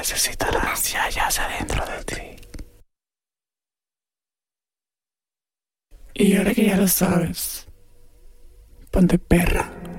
necesitarás si hallas adentro de ti. Y ahora que ya lo sabes, ponte perra.